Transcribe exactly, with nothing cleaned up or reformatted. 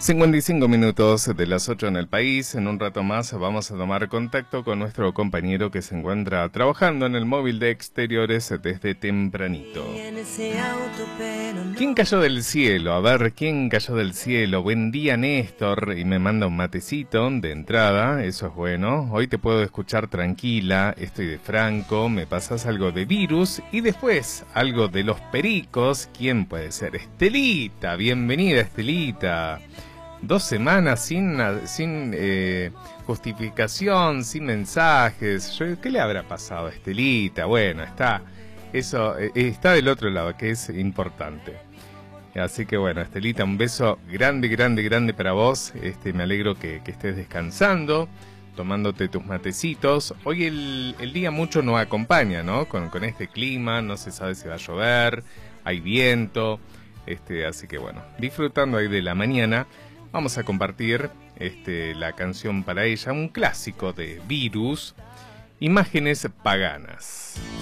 cincuenta y cinco minutos de las ocho en el país. En un rato más vamos a tomar contacto con nuestro compañero que se encuentra trabajando en el móvil de exteriores desde tempranito. ¿Quién cayó del cielo? A ver, ¿quién cayó del cielo? Buen día, Néstor. Y me manda un matecito de entrada, eso es bueno. Hoy te puedo escuchar tranquila, estoy de Franco, me pasas algo de virus y después algo de los pericos. ¿Quién puede ser? Estelita, bienvenida Estelita. Dos semanas sin, sin eh, justificación, sin mensajes. Yo, ¿qué le habrá pasado a Estelita? Bueno, está, eso, eh, está del otro lado, que es importante. Así que bueno, Estelita, un beso grande, grande, grande para vos. Este, me alegro que, que estés descansando, tomándote tus matecitos. Hoy el, el día mucho no acompaña, ¿no? Con, con este clima, no se sabe si va a llover, hay viento. Este, así que bueno, disfrutando ahí de la mañana. Vamos a compartir este, la canción para ella, un clásico de Virus, Imágenes Paganas.